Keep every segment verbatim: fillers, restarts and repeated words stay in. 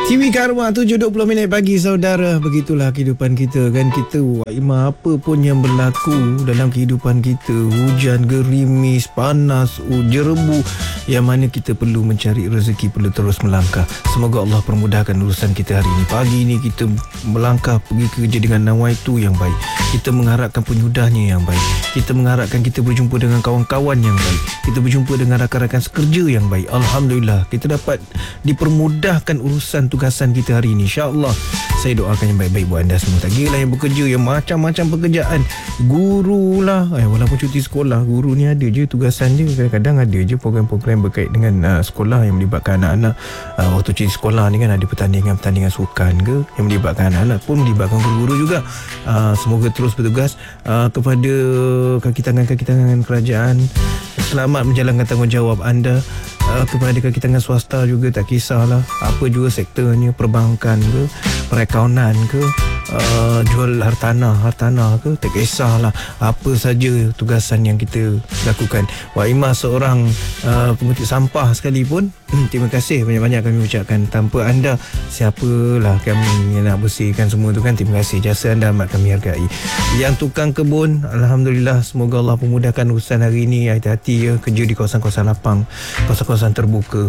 T V Karma tujuh dua puluh minit pagi saudara. Begitulah kehidupan kita kan. Kita Waimah, apa pun yang berlaku dalam kehidupan kita, hujan, gerimis, panas, jerebu, yang mana kita perlu mencari rezeki, perlu terus melangkah. Semoga Allah permudahkan urusan kita hari ini. Pagi ini kita melangkah pergi kerja dengan nawaitu yang baik. Kita mengharapkan penyudahnya yang baik. Kita mengharapkan kita berjumpa dengan kawan-kawan yang baik. Kita berjumpa dengan rakan-rakan sekerja yang baik. Alhamdulillah kita dapat dipermudahkan urusan tugasan kita hari ini. InsyaAllah saya doakan yang baik-baik buat anda semua. Tak kira lah yang bekerja, yang macam-macam pekerjaan, guru lah, eh, walaupun cuti sekolah, guru ni ada je tugasan dia. Kadang-kadang ada je program-program berkait dengan uh, sekolah yang melibatkan anak-anak. uh, Waktu cuti sekolah ni kan ada pertandingan-pertandingan sukan ke yang melibatkan anak-anak, pun melibatkan guru-guru juga. uh, Semoga terus bertugas. uh, Kepada kaki tangan-kaki tangan kerajaan, selamat menjalankan tanggungjawab anda. Uh, kepada kaki tangan swasta juga, tak kisahlah apa juga sektornya, perbankan ke, perakaunan ke, uh, jual hartanah hartanah ke, tak kisahlah apa saja tugasan yang kita lakukan. Waimah seorang uh, pengutik sampah sekalipun, terima kasih banyak-banyak kami ucapkan. Tanpa anda, siapalah kami yang nak bersihkan semua tu kan. Terima kasih, jasa anda amat kami hargai. Yang tukang kebun, Alhamdulillah, semoga Allah pemudahkan urusan hari ini. Hati-hati ya, kerja di kawasan-kawasan lapang, kawasan-kawasan terbuka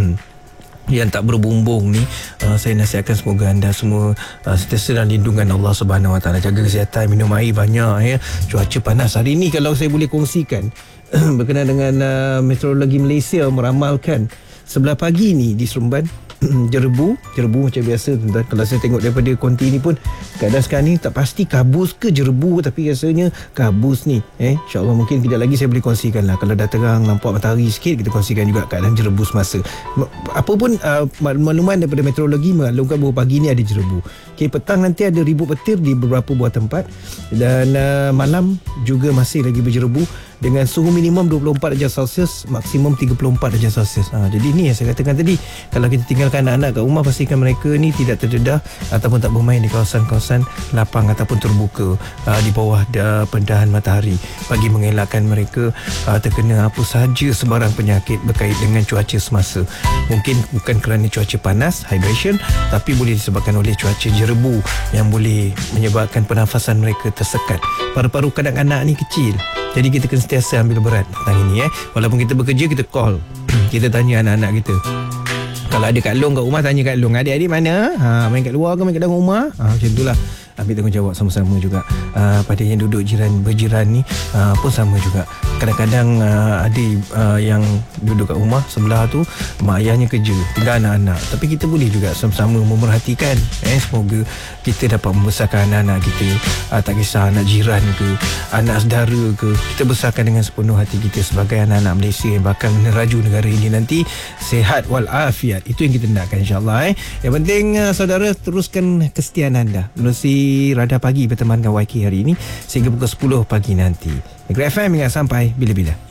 yang tak berbumbung ni. uh, Saya nasihatkan semoga anda semua uh, sentiasa dalam lindungan Allah Subhanahu Wa Taala. Jaga kesihatan, minum air banyak ya. Cuaca panas hari ni, kalau saya boleh kongsikan berkenaan dengan uh, meteorologi Malaysia meramalkan sebelah pagi ni di Seremban jerebu, jerebu macam biasa tuan-tuan. Kalau saya tengok daripada konti ni pun, keadaan sekarang ni tak pasti kabus ke jerebu, tapi rasanya kabus ni. Eh, InsyaAllah mungkin tidak lagi saya boleh kongsikan lah. Kalau dah terang nampak matahari sikit, kita kongsikan juga keadaan jerebu semasa. Apa pun uh, makluman daripada meteorologi maklumkan bahawa pagi ni ada jerebu. Okay, petang nanti ada ribut petir di beberapa buah tempat, dan uh, malam juga masih lagi berjerebu dengan suhu minimum dua puluh empat darjah Celsius, maksimum tiga puluh empat darjah Celsius. Ha, jadi ni yang saya katakan tadi, kalau kita tinggalkan anak-anak kat rumah, pastikan mereka ni tidak terdedah ataupun tak bermain di kawasan-kawasan lapang ataupun terbuka uh, di bawah da, pendahan matahari, bagi mengelakkan mereka uh, terkena apa sahaja sebarang penyakit berkait dengan cuaca semasa. Mungkin bukan kerana cuaca panas, hydration, tapi boleh disebabkan oleh cuaca jerebu yang boleh menyebabkan pernafasan mereka tersekat. Paru-paru kanak-kanak ni kecil, jadi kita kena sentiasa ambil berat tentang ini. eh. Walaupun kita bekerja, kita call, kita tanya anak-anak kita. Kalau ada Kak Long kat rumah, tanya Kak Long, adik-adik mana? Ha, main kat luar ke main kat dalam rumah? Ha, macam itulah. Ambil tanggungjawab sama-sama juga. uh, Pada yang duduk jiran berjiran ni uh, pun sama juga. Kadang-kadang uh, ada uh, yang duduk kat rumah sebelah tu, mak ayahnya kerja, tinggal anak-anak, tapi kita boleh juga sama-sama memerhatikan. eh, Semoga kita dapat membesarkan anak-anak kita. uh, Tak kisah anak jiran ke, anak saudara ke, kita besarkan dengan sepenuh hati kita sebagai anak-anak Malaysia yang bakal meneraju negara ini nanti sehat walafiat. Itu yang kita nakkan, insyaAllah. eh. Yang penting uh, saudara, teruskan kesetiaan anda menerusi Radar Pagi bertemankan Y K hari ini sehingga pukul sepuluh pagi nanti. Negeri F M ingat sampai bila-bila.